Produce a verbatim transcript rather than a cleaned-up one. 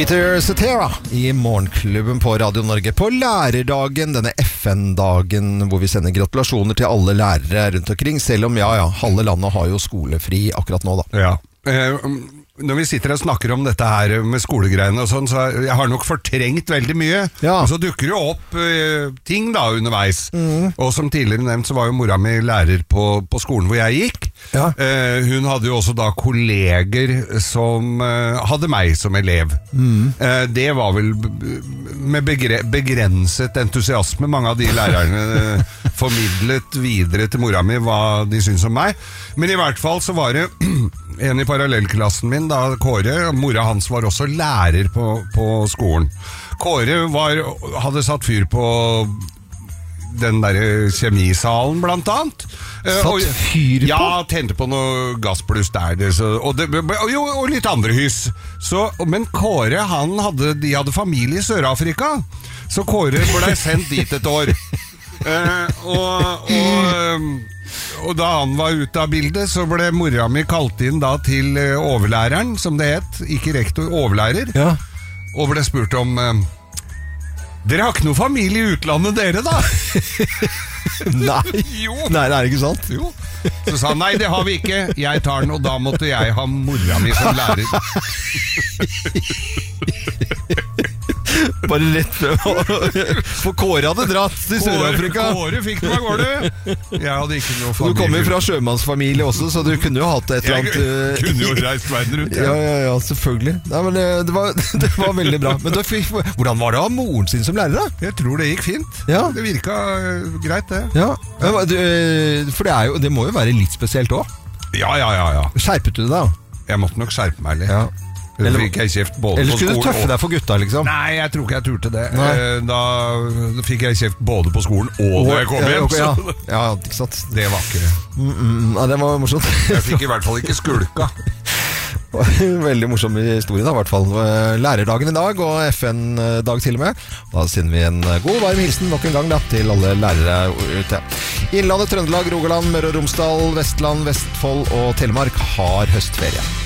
Peter Cetera i Morgenklubben på Radio Norge på lærerdagen, denne F N-dagen hvor vi sender gratulasjoner til alle lærere rundt omkring, selv om ja, ja, halve landet har jo skolefri akkurat nå da. Ja, eh, når vi sitter og snakker om dette her med skolegreiene og sånn, så jeg har nok fortrengt veldig mye, ja. Og så dukker jo opp eh, ting da underveis, mm. Og som tidligere nevnt så var jo mora mi lærer på, på skolen hvor jeg gikk, ja. eh, hun hadde jo også da kolleger som eh, hadde meg som elev, mm. eh, det var vel med begre begrenset entusiasme mange av de lærerne eh, formidlet videre til mora mi hva de syntes om meg, men i hvert fall så var det en i parallellklassen min da, Kåre, mora hans var også lærer på, på skolen. Kåre var, hadde satt fyr på den der kjemisalen blant annet. Satt fyr på? Ja, tente på noe gassbluss der. Det, så, og, det, og, og litt andre hys. Så, men Kåre, han hadde, de hadde familie i Sør-Afrika, så Kåre ble sendt dit et år. eh, og... og Og da han var ute av bildet, så ble mora mi kalt inn da til overlæreren, som det het, ikke rektor, overlærer, ja. Og ble spurt om eh, dere har ikke noe familie i utlandet dere da? Nei, jo. Nei, det er ikke sant. Jo. Så sa han, nei det har vi ikke, jeg tar den, og da måtte jeg ha mora mi som lærer. Bare rett for Kåre hadde dratt til Sør-Afrika. Kåre fikk den av gårde. Jeg hadde ikke noe familie. Du kommer fra sjømannsfamilie også, så du kunne jo hatt et eller annet. Jeg kunne jo reist verden rundt. Ja, ja, ja, selvfølgelig. Nei, men det var, det var veldig bra. Men da fikk, hvordan var det å ha moren sin som lærer da? Jeg tror det gikk fint. Ja. Det virket greit det. Ja, for det, er jo, det må jo være litt spesielt også. Ja, ja, ja, ja. Skjerpet du deg da? Jeg måtte nok skjerpe meg litt. Ja. Eller, fikk jeg kjeft både eller på skulle du tøffe deg for gutta liksom? Nei, jeg tror ikke jeg turte det. Da, da fikk jeg kjeft både på skolen og da jeg kom hjem. Ja, ja. Ja, ikke sant. Det var ikke mm, mm, ja, det var morsomt. Jeg fikk i hvert fall ikke skulka. Veldig morsom historie da, i hvert fall. Lærerdagen i dag og F N-dag til og med. Da sender vi en god varm hilsen nok en gang da, til alle lærere ute. Innlandet, Trøndelag, Rogaland, Møre og Romsdal, Vestland, Vestfold og Telemark har høstferie.